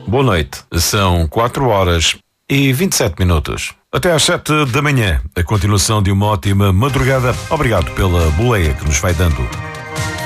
Boa noite. São 4h27. Até às 7 da manhã. A continuação de uma ótima madrugada. Obrigado pela boleia que nos vai dando.